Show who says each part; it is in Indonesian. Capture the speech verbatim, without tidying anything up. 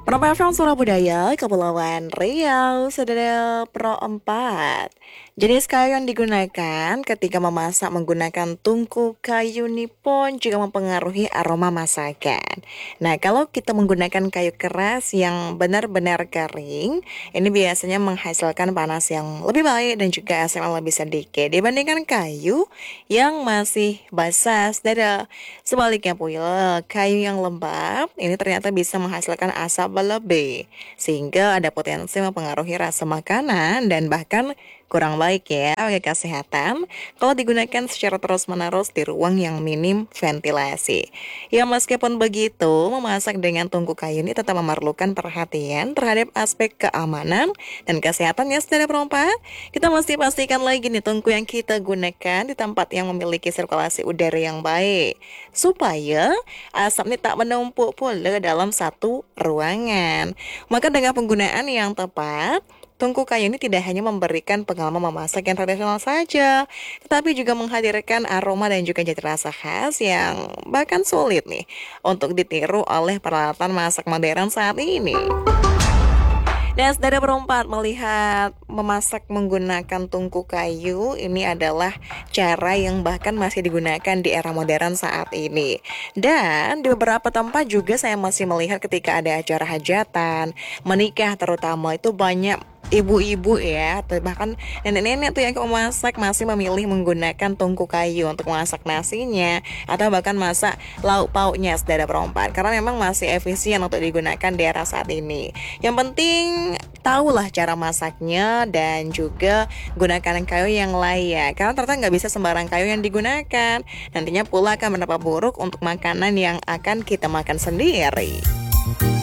Speaker 1: Profesor Surah Budaya, Kepulauan Riau, Saudara Pro empat. Jenis kayu yang digunakan ketika memasak menggunakan tungku kayu nipon juga mempengaruhi aroma masakan. Nah, kalau kita menggunakan kayu keras yang benar-benar kering, ini biasanya menghasilkan panas yang lebih baik dan juga asam yang lebih sedikit dibandingkan kayu yang masih basah. Saudara, sebaliknya pula, kayu yang lembab ini ternyata bisa menghasilkan asap berlebih, sehingga ada potensi mempengaruhi rasa makanan dan bahkan kurang baik ya bagi kesehatan kalau digunakan secara terus-menerus di ruang yang minim ventilasi. Ya meskipun begitu, memasak dengan tungku kayu ini tetap memerlukan perhatian terhadap aspek keamanan dan kesehatan ya saudara perempat. Kita mesti pastikan lagi nih tungku yang kita gunakan di tempat yang memiliki sirkulasi udara yang baik, supaya asap ini tak menumpuk pula dalam satu ruangan. Maka dengan penggunaan yang tepat, tungku kayu ini tidak hanya memberikan pengalaman memasak yang tradisional saja, tetapi juga menghadirkan aroma dan juga cita rasa khas yang bahkan sulit nih untuk ditiru oleh peralatan masak modern saat ini. Dan saudara berempat melihat memasak menggunakan tungku kayu ini adalah cara yang bahkan masih digunakan di era modern saat ini. Dan di beberapa tempat juga saya masih melihat ketika ada acara hajatan, menikah terutama itu banyak ibu-ibu ya, atau bahkan nenek-nenek tuh yang memasak masih memilih menggunakan tungku kayu untuk masak nasinya atau bahkan masak lauk pauknya saudara perempat, karena memang masih efisien untuk digunakan di era saat ini. Yang penting tahulah cara masaknya dan juga gunakan kayu yang layak, karena ternyata nggak bisa sembarang kayu yang digunakan, nantinya pula akan berdampak buruk untuk makanan yang akan kita makan sendiri.